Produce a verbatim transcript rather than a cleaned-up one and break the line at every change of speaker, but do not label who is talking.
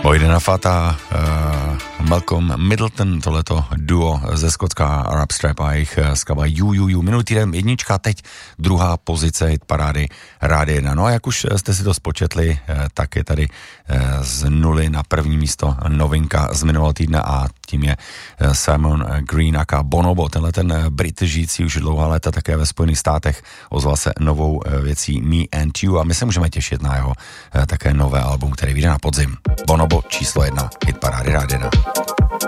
Boydena Fata, uh, Malcolm Middleton, tohleto duo ze Skotska Arab Strap a jejich skladba You You You. Minulý týden jednička, teď druhá pozice hitparády Rádia jedna. No a jak už jste si to spočetli, tak je tady z nuly na první místo novinka z minulého týdne a tím je Simon Green aka Bonobo. Tenhle ten Brit žijící už dlouhá léta také ve Spojených státech ozval se novou věcí Me and You a my se můžeme těšit na jeho také nové album, který vyjde na podzim. Bonobo číslo jedna hitparády Rádia jedna.